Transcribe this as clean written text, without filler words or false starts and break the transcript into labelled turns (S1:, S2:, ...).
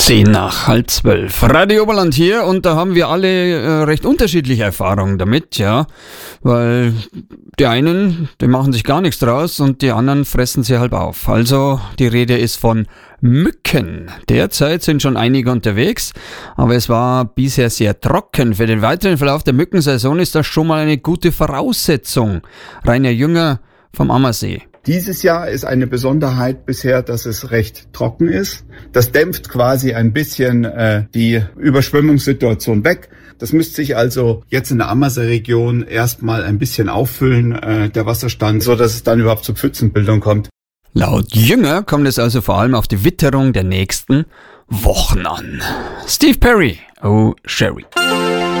S1: 10:30. Radio Oberland hier, und da haben wir alle recht unterschiedliche Erfahrungen damit, ja, weil die einen, die machen sich gar nichts draus und die anderen fressen sie halb auf. Also die Rede ist von Mücken. Derzeit sind schon einige unterwegs, aber es war bisher sehr trocken. Für den weiteren Verlauf der Mückensaison ist das schon mal eine gute Voraussetzung. Rainer Jünger vom Ammersee.
S2: Dieses Jahr ist eine Besonderheit bisher, dass es recht trocken ist. Das dämpft quasi ein bisschen die Überschwemmungssituation weg. Das müsste sich also jetzt in der Ammersee-Region erstmal ein bisschen auffüllen, der Wasserstand, so dass es dann überhaupt zur Pfützenbildung kommt.
S1: Laut Jünger kommt es also vor allem auf die Witterung der nächsten Wochen an. Steve Perry, Oh Sherry.